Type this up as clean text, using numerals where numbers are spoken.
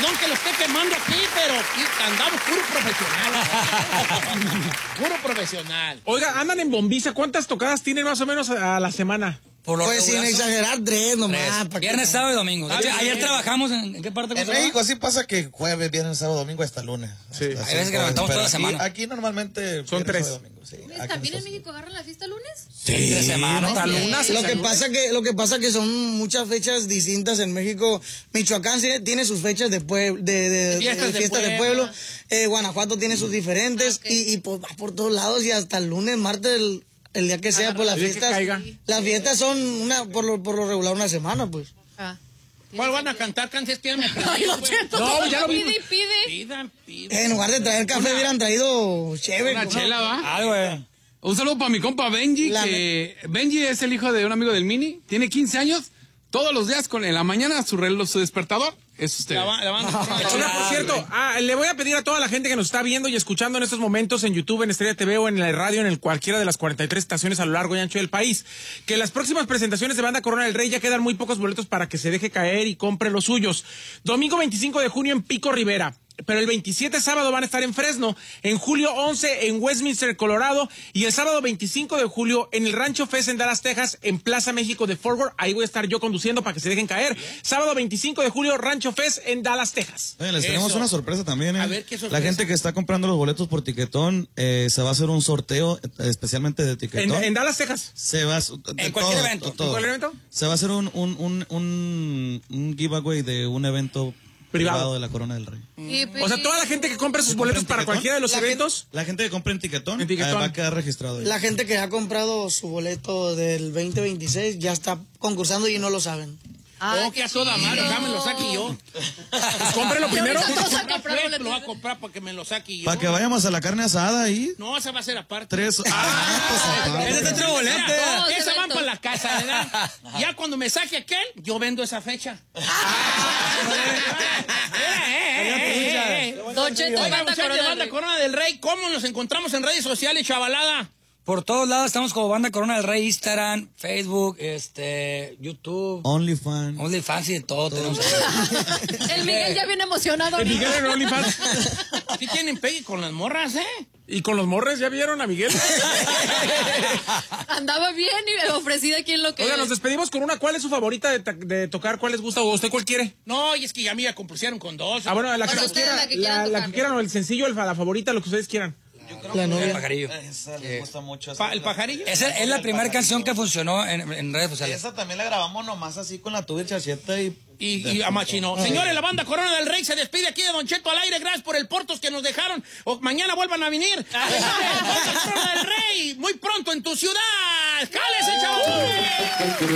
Perdón que lo esté quemando aquí, pero aquí andamos puro profesional. Puro profesional. Oiga, andan en Bombiza. ¿Cuántas tocadas tienen más o menos a la semana? Pues sin exagerar, 3 nomás. Viernes, sábado y domingo. De hecho, ayer trabajamos en qué parte. En México así pasa que jueves, viernes, sábado, domingo hasta lunes. Sí. Hay veces que levantamos toda la semana. Aquí normalmente son 3. Domingo, sí. ¿También en México agarran la fiesta lunes? Sí, de semana. Hasta lunes. Lo que pasa que son muchas fechas distintas en México. Michoacán tiene sus fechas de fiestas de pueblo. Guanajuato tiene sus diferentes. Y pues va por todos lados y hasta el lunes, martes, el día que sea, pues las fiestas son por lo regular una semana, pues. ¿Cuál van a cantar? Canciones que ya me aprendí. No, ya lo vi. Pide. En lugar de traer café hubieran traído chévere. Una chela, ¿va? Ah, güey. Un saludo para mi compa Benji, que Benji es el hijo de un amigo del Mini, tiene 15 años, todos los días en la mañana su despertador es usted. Por cierto, le voy a pedir a toda la gente que nos está viendo y escuchando en estos momentos en YouTube, en Estrella TV o en la radio, en cualquiera de las 43 estaciones a lo largo y ancho del país, que las próximas presentaciones de Banda Corona del Rey ya quedan muy pocos boletos para que se deje caer y compre los suyos. Domingo 25 de junio en Pico Rivera. Pero el 27 sábado van a estar en Fresno, en julio 11 en Westminster, Colorado, y el sábado 25 de julio en el Rancho Fest en Dallas, Texas, en Plaza México de Fort Worth. Ahí voy a estar yo conduciendo para que se dejen caer. Sábado 25 de julio, Rancho Fest en Dallas, Texas. Oye, les tenemos una sorpresa también. A ver, ¿qué sorpresa? La gente que está comprando los boletos por Tiquetón, se va a hacer un sorteo especialmente de Tiquetón. En Dallas, Texas. Se va en cualquier evento. ¿En cualquier evento? Se va a hacer un giveaway de un evento privado de la Corona del Rey. O sea, toda la gente que compre sus boletos para cualquiera de los eventos. La gente que compre en Tiquetón, va a quedar registrado ahí. La gente que ha comprado su boleto del 2026 ya está concursando y no lo saben. Que a toda madre, me lo saque yo. Pues cómprelo primero. Lo voy a comprar para que me lo saque yo. Para que vayamos a la carne asada ahí. No, esa va a ser aparte. 3. Ese es otro boleto. Esa van para la casa, ¿verdad? Ya cuando me saque aquel, yo vendo esa fecha. Don Cheto, Banda Corona del Rey, ¿cómo nos encontramos en redes sociales, chavalada? Por todos lados estamos como Banda Corona del Rey, Instagram, Facebook, YouTube, OnlyFans y de todo. Tenemos. El Miguel ya viene emocionado. El Miguel en OnlyFans. Sí tienen pegue con las morras, ¿Y con los morres ya vieron a Miguel? Andaba bien y ofrecida aquí en lo que... Oiga, nos despedimos con una. ¿Cuál es su favorita de tocar? ¿Cuál les gusta? ¿O usted cuál quiere? No, y es que ya me compusieron con 2. Bueno, la que quieran, o el sencillo, la favorita, lo que ustedes quieran. Yo creo que el pajarillo. Esa le gusta mucho. ¿El pajarillo? Esa es la primera canción que funcionó en redes sociales. Esa también la grabamos nomás así con la tuba y chacheta y a Machino. Señores, la Banda Corona del Rey se despide aquí de Don Cheto al aire. Gracias por el portos que nos dejaron. Mañana vuelvan a venir. Banda Corona del Rey, muy pronto en tu ciudad. ¡Cálese, chavos!